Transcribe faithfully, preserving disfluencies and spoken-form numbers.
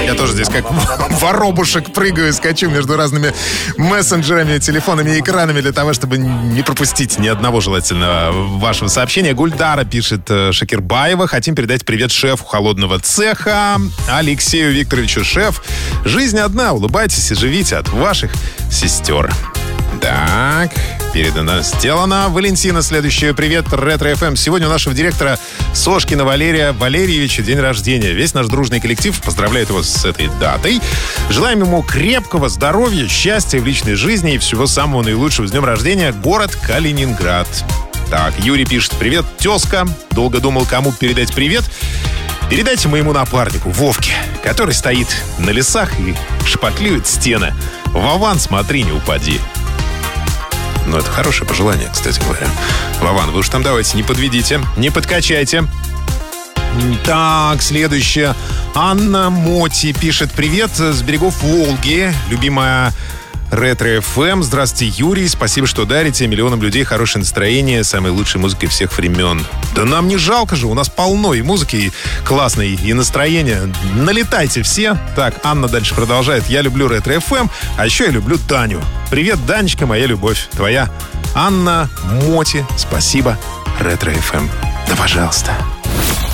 Я тоже здесь как воробушек прыгаю и скачу между разными мессенджерами, телефонами и экранами для того, чтобы не пропустить ни одного желательно вашего сообщения. Гульдара пишет: Шакирбаева. Хотим передать привет шефу холодного цеха Алексею Викторовичу. Шеф, жизнь одна, улыбайтесь и живите от ваших сестер. Так, передано, сделано. Валентина, следующее. Привет, Ретро-эф эм. Сегодня у нашего директора Сошкина Валерия Валерьевича день рождения. Весь наш дружный коллектив поздравляет его с этой датой. Желаем ему крепкого здоровья, счастья в личной жизни и всего самого наилучшего. С днем рождения, город Калининград. Так, Юрий пишет: привет, тезка. Долго думал, кому передать привет. Передайте моему напарнику Вовке, который стоит на лесах и шпаклюет стены. Вован, смотри, не упади. Ну, это хорошее пожелание, кстати говоря. Вован, вы уж там давайте не подведите, не подкачайте. Так, следующее. Анна Моти пишет: привет с берегов Волги. Любимая Ретро-эф эм. Здравствуйте, Юрий. Спасибо, что дарите миллионам людей хорошее настроение, самой лучшей музыкой всех времен. Да нам не жалко же, у нас полно и музыки и классной, и настроения. Налетайте все. Так, Анна дальше продолжает. Я люблю Ретро-эф эм, а еще я люблю Таню. Привет, Данечка, моя любовь. Твоя Анна Моти. Спасибо, Ретро-эф эм. Да, пожалуйста.